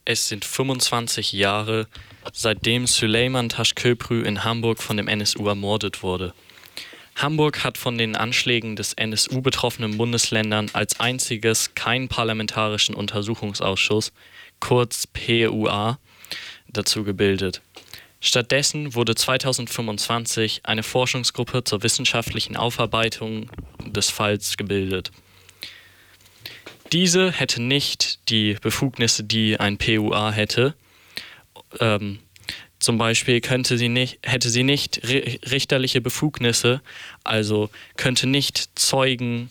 Es sind 25 Jahre, seitdem Süleyman Taşköprü in Hamburg von dem NSU ermordet wurde. Hamburg hat von den Anschlägen des NSU betroffenen Bundesländern als einziges keinen parlamentarischen Untersuchungsausschuss, kurz PUA, dazu gebildet. Stattdessen wurde 2025 eine Forschungsgruppe zur wissenschaftlichen Aufarbeitung des Falls gebildet. Diese hätte nicht die Befugnisse, die ein PUA hätte. Zum Beispiel hätte sie nicht richterliche Befugnisse, also könnte nicht Zeugen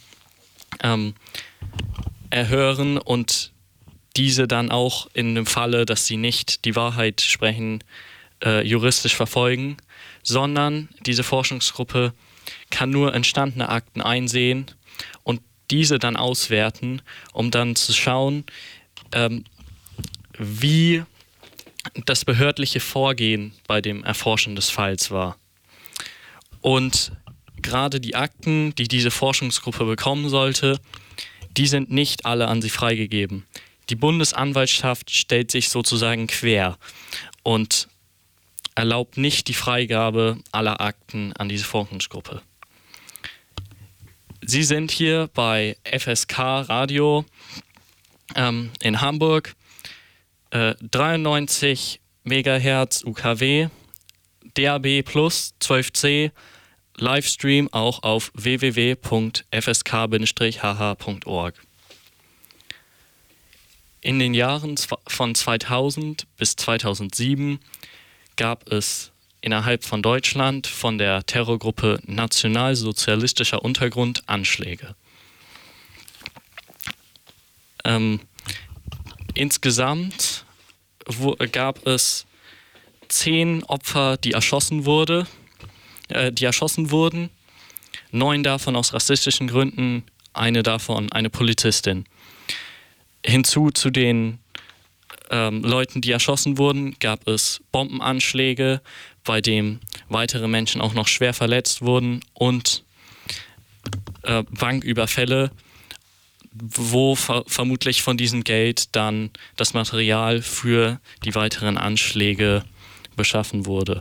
erhören und diese dann auch in dem Falle, dass sie nicht die Wahrheit sprechen, juristisch verfolgen, sondern diese Forschungsgruppe kann nur entstandene Akten einsehen und diese dann auswerten, um dann zu schauen, wie das behördliche Vorgehen bei dem Erforschen des Falls war. Und gerade die Akten, die diese Forschungsgruppe bekommen sollte, die sind nicht alle an sie freigegeben. Die Bundesanwaltschaft stellt sich sozusagen quer und erlaubt nicht die Freigabe aller Akten an diese Forschungsgruppe. Sie sind hier bei FSK Radio in Hamburg, 93 MHz UKW, DAB Plus 12C, Livestream auch auf www.fsk-hh.org. In den Jahren von 2000 bis 2007 gab es innerhalb von Deutschland von der Terrorgruppe Nationalsozialistischer Untergrund Anschläge. Insgesamt gab es 10 Opfer, die erschossen wurden, 9 davon aus rassistischen Gründen, eine davon eine Polizistin. Hinzu zu den Leuten, die erschossen wurden, gab es Bombenanschläge, bei denen weitere Menschen auch noch schwer verletzt wurden und Banküberfälle, wo vermutlich von diesem Geld dann das Material für die weiteren Anschläge beschaffen wurde.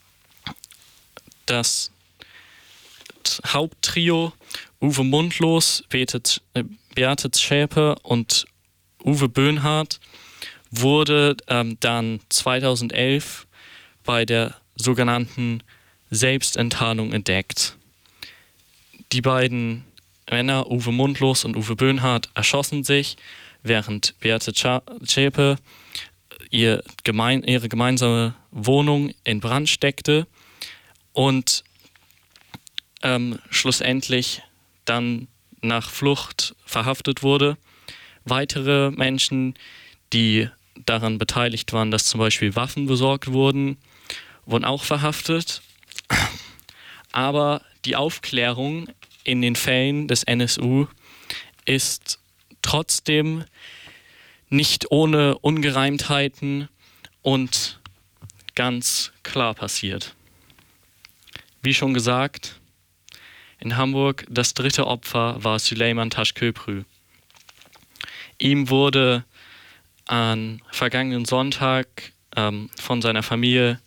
Das Haupttrio Uwe Mundlos, Beate Zschäpe und Uwe Böhnhardt wurde dann 2011 bei der sogenannten Selbstenttarnung entdeckt. Die beiden Männer, Uwe Mundlos und Uwe Böhnhardt, erschossen sich, während Beate Zschäpe ihre gemeinsame Wohnung in Brand steckte und schlussendlich dann nach Flucht verhaftet wurde. Weitere Menschen, die daran beteiligt waren, dass zum Beispiel Waffen besorgt wurden, wurden auch verhaftet. Aber die Aufklärung in den Fällen des NSU ist trotzdem nicht ohne Ungereimtheiten und ganz klar passiert. Wie schon gesagt, in Hamburg das 3. Opfer war Süleyman Taşköprü. Ihm wurde am vergangenen Sonntag von seiner Familie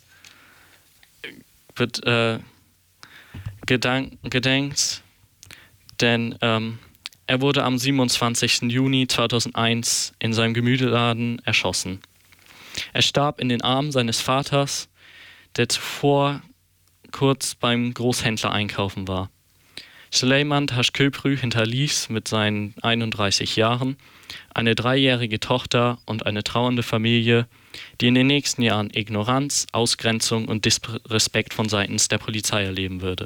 gedenkt, denn er wurde am 27. Juni 2001 in seinem Gemüseladen erschossen. Er starb in den Armen seines Vaters, der zuvor kurz beim Großhändler einkaufen war. Süleyman Taşköprü hinterließ mit seinen 31 Jahren eine 3-jährige Tochter und eine trauernde Familie, die in den nächsten Jahren Ignoranz, Ausgrenzung und Disrespekt von seitens der Polizei erleben würde.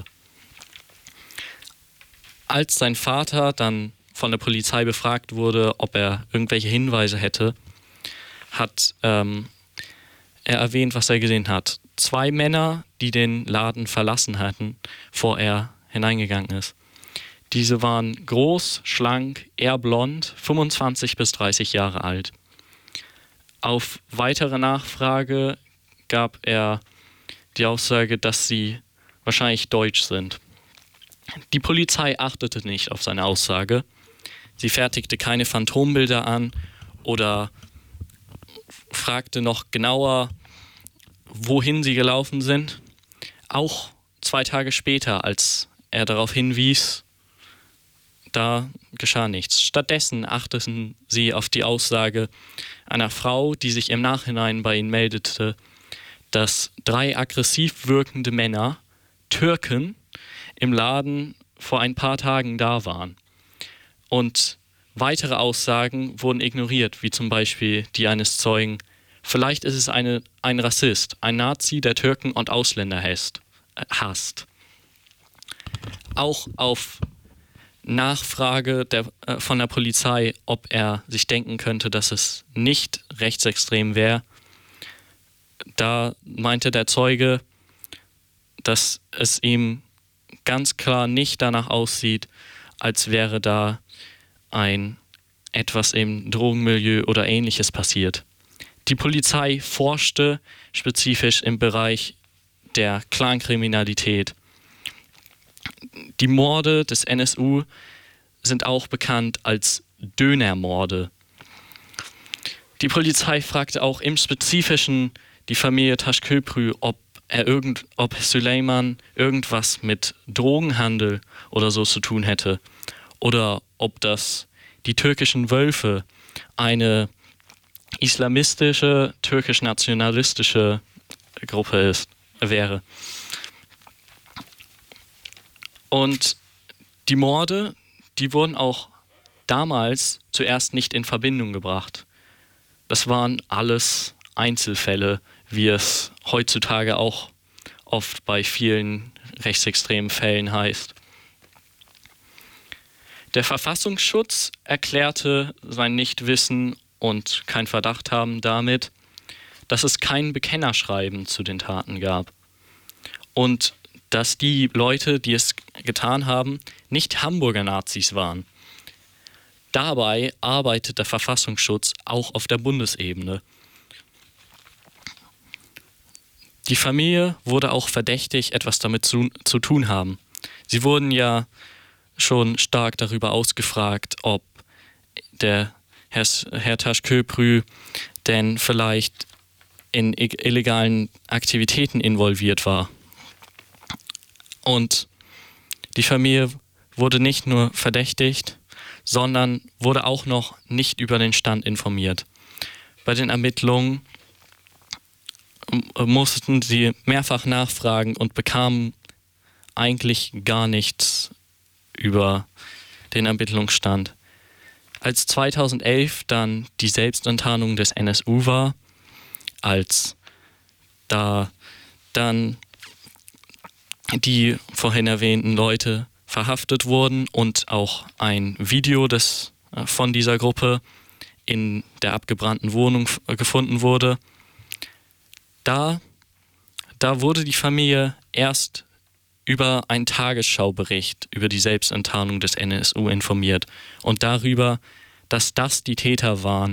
Als sein Vater dann von der Polizei befragt wurde, ob er irgendwelche Hinweise hätte, hat er erwähnt, was er gesehen hat. 2 Männer, die den Laden verlassen hatten, bevor er hineingegangen ist. Diese waren groß, schlank, eher blond, 25 bis 30 Jahre alt. Auf weitere Nachfrage gab er die Aussage, dass sie wahrscheinlich deutsch sind. Die Polizei achtete nicht auf seine Aussage. Sie fertigte keine Phantombilder an oder fragte noch genauer, wohin sie gelaufen sind. Auch 2 Tage später, als er darauf hinwies, da geschah nichts. Stattdessen achteten sie auf die Aussage einer Frau, die sich im Nachhinein bei ihnen meldete, dass 3 aggressiv wirkende Männer, Türken, im Laden vor ein paar Tagen da waren. Und weitere Aussagen wurden ignoriert, wie zum Beispiel die eines Zeugen: Vielleicht ist es ein Rassist, ein Nazi, der Türken und Ausländer hasst. Auch auf Nachfrage von der Polizei, ob er sich denken könnte, dass es nicht rechtsextrem wäre, da meinte der Zeuge, dass es ihm ganz klar nicht danach aussieht, als wäre da etwas im Drogenmilieu oder Ähnliches passiert. Die Polizei forschte spezifisch im Bereich der Clankriminalität. Die Morde des NSU sind auch bekannt als Dönermorde. Die Polizei fragte auch im Spezifischen die Familie Taşköprü, ob Süleyman irgendwas mit Drogenhandel oder so zu tun hätte. Oder ob das die türkischen Wölfe, eine islamistische, türkisch-nationalistische Gruppe wäre. Und die Morde, die wurden auch damals zuerst nicht in Verbindung gebracht. Das waren alles Einzelfälle, wie es heutzutage auch oft bei vielen rechtsextremen Fällen heißt. Der Verfassungsschutz erklärte sein Nichtwissen und kein Verdacht haben damit, dass es kein Bekennerschreiben zu den Taten gab. Und dass die Leute, die es getan haben, nicht Hamburger Nazis waren. Dabei arbeitet der Verfassungsschutz auch auf der Bundesebene. Die Familie wurde auch verdächtig, etwas damit zu tun haben. Sie wurden ja schon stark darüber ausgefragt, ob der Herr Taşköprü denn vielleicht in illegalen Aktivitäten involviert war. Und die Familie wurde nicht nur verdächtigt, sondern wurde auch noch nicht über den Stand informiert. Bei den Ermittlungen mussten sie mehrfach nachfragen und bekamen eigentlich gar nichts über den Ermittlungsstand. Als 2011 dann die Selbstenttarnung des NSU war, als da dann die vorhin erwähnten Leute verhaftet wurden und auch ein Video von dieser Gruppe in der abgebrannten Wohnung gefunden wurde, da wurde die Familie erst über einen Tagesschaubericht über die Selbstenttarnung des NSU informiert und darüber, dass das die Täter waren,